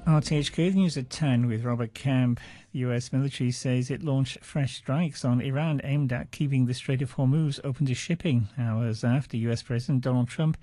RTHK News at 10 with Robert Camp. The US military says it launched fresh strikes on Iran aimed at keeping the Strait of Hormuz open to shipping, hours after US President Donald Trump